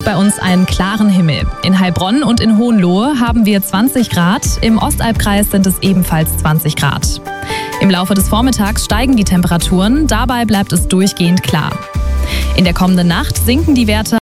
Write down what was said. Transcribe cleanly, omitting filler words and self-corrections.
bei uns einen klaren Himmel. In Heilbronn und in Hohenlohe haben wir 20 Grad, im Ostalbkreis sind es ebenfalls 20 Grad. Im Laufe des Vormittags steigen die Temperaturen, dabei bleibt es durchgehend klar. In der kommenden Nacht sinken die Werte